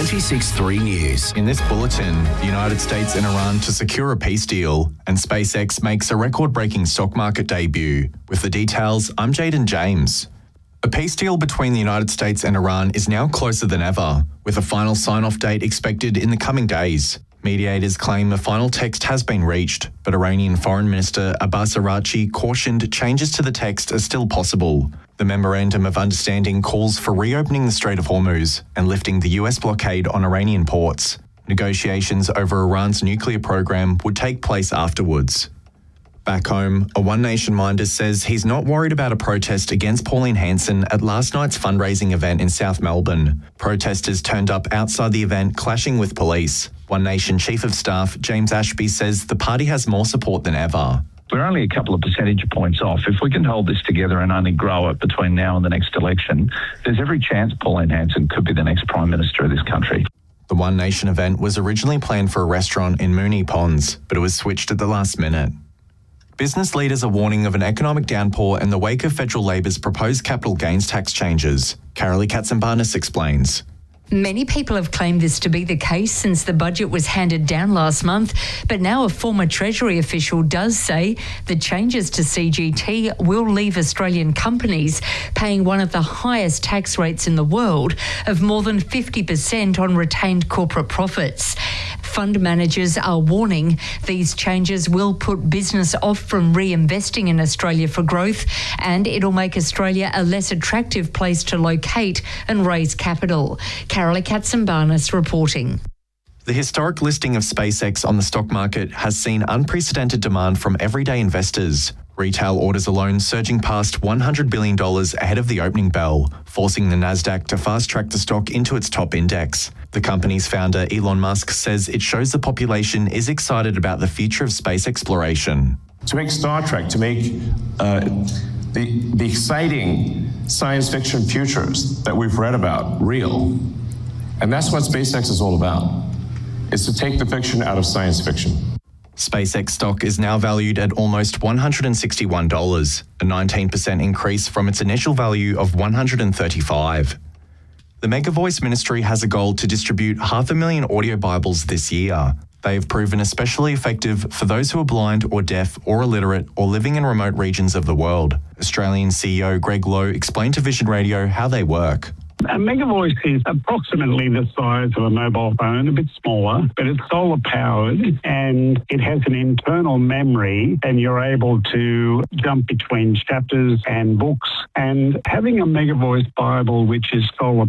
96.3 News. In this bulletin, the United States and Iran to secure a peace deal, and SpaceX makes a record-breaking stock market debut. With the details, I'm Jaden James. A peace deal between the United States and Iran is now closer than ever, with a final sign-off date expected in the coming days. Mediators claim a final text has been reached, but Iranian Foreign Minister Abbas Araghchi cautioned changes to the text are still possible. The Memorandum of Understanding calls for reopening the Strait of Hormuz and lifting the US blockade on Iranian ports. Negotiations over Iran's nuclear program would take place afterwards. Back home, a One Nation minder says he's not worried about a protest against Pauline Hanson at last night's fundraising event in South Melbourne. Protesters turned up outside the event, clashing with police. One Nation Chief of Staff James Ashby says the party has more support than ever. We're only a couple of percentage points off. If we can hold this together and only grow it between now and the next election, there's every chance Pauline Hanson could be the next Prime Minister of this country. The One Nation event was originally planned for a restaurant in Moonee Ponds, but it was switched at the last minute. Business leaders are warning of an economic downpour in the wake of federal Labor's proposed capital gains tax changes. Carolee Katsimbarnis explains. Many people have claimed this to be the case since the budget was handed down last month, but now a former Treasury official does say the changes to CGT will leave Australian companies paying one of the highest tax rates in the world of more than 50% on retained corporate profits. Fund managers are warning these changes will put business off from reinvesting in Australia for growth, and it'll make Australia a less attractive place to locate and raise capital. Carolee Katsimbarnis reporting. The historic listing of SpaceX on the stock market has seen unprecedented demand from everyday investors. Retail orders alone surging past $100 billion ahead of the opening bell, forcing the Nasdaq to fast-track the stock into its top index. The company's founder, Elon Musk, says it shows the population is excited about the future of space exploration. To make Star Trek, to make the exciting science fiction futures that we've read about real. And that's what SpaceX is all about, is to take the fiction out of science fiction. SpaceX stock is now valued at almost $161, a 19% increase from its initial value of $135. The Mega Voice Ministry has a goal to distribute 500,000 audio Bibles this year. They have proven especially effective for those who are blind or deaf or illiterate or living in remote regions of the world. Australian CEO Greg Lowe explained to Vision Radio how they work. A Mega Voice is approximately the size of a mobile phone, a bit smaller, but it's solar powered and it has an internal memory, and you're able to jump between chapters and books. And having a Mega Voice Bible which is solar